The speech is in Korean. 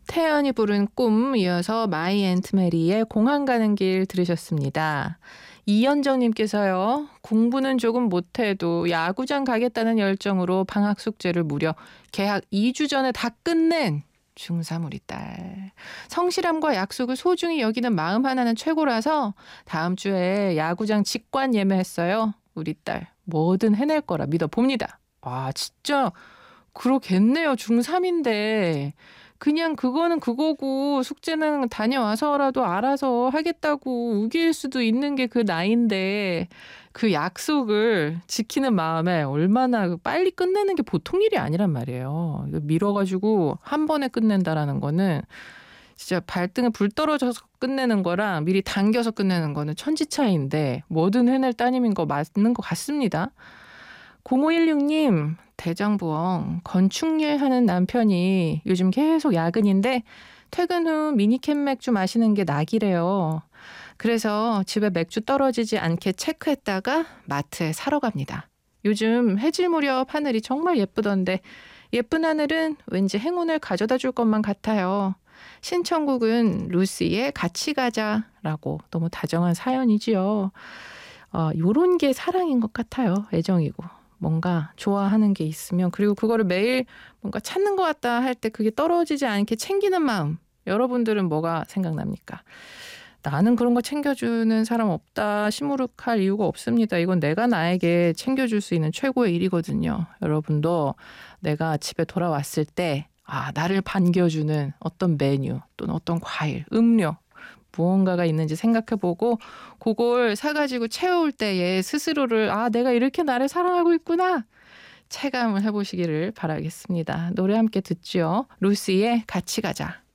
태연이 부른 꿈, 이어서 마이 앤트 메리의 공항 가는 길 들으셨습니다. 이현정님께서요. 공부는 조금 못해도 야구장 가겠다는 열정으로 방학 숙제를 무려 개학 2주 전에 다 끝낸 중3 우리 딸. 성실함과 약속을 소중히 여기는 마음 하나는 최고라서 다음 주에 야구장 직관 예매했어요. 우리 딸 뭐든 해낼 거라 믿어봅니다. 아 진짜 그러겠네요. 중3인데 그냥 그거는 그거고 숙제는 다녀와서라도 알아서 하겠다고 우길 수도 있는 게 그 나이인데 그 약속을 지키는 마음에 얼마나 빨리 끝내는 게 보통 일이 아니란 말이에요. 이거 밀어가지고 한 번에 끝낸다라는 거는 진짜 발등에 불 떨어져서 끝내는 거랑 미리 당겨서 끝내는 거는 천지 차이인데 뭐든 해낼 따님인 거 맞는 것 같습니다. 0516님, 대장부엉 건축일 하는 남편이 요즘 계속 야근인데 퇴근 후 미니캔 맥주 마시는 게 낙이래요. 그래서 집에 맥주 떨어지지 않게 체크했다가 마트에 사러 갑니다. 요즘 해질 무렵 하늘이 정말 예쁘던데 예쁜 하늘은 왠지 행운을 가져다 줄 것만 같아요. 신청곡은 루시의 같이 가자라고 너무 다정한 사연이지요. 요런 게 사랑인 것 같아요. 애정이고. 뭔가 좋아하는 게 있으면 그리고 그거를 매일 뭔가 찾는 것 같다 할 때 그게 떨어지지 않게 챙기는 마음. 여러분들은 뭐가 생각납니까? 나는 그런 거 챙겨주는 사람 없다 시무룩할 이유가 없습니다. 이건 내가 나에게 챙겨줄 수 있는 최고의 일이거든요. 여러분도 내가 집에 돌아왔을 때 나를 반겨주는 어떤 메뉴 또는 어떤 과일, 음료 무언가가 있는지 생각해보고 그걸 사가지고 채울 때에 스스로를 내가 이렇게 나를 사랑하고 있구나 체감을 해보시기를 바라겠습니다. 노래 함께 듣죠. 루시의 같이 가자.